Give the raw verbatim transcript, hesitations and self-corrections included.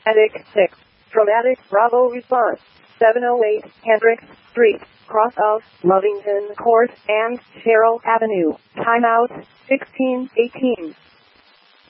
Attic six. From Attic Bravo response. seven oh eight Hendricks Street, cross of Lovington Court and Sherrill Avenue. Timeout sixteen eighteen.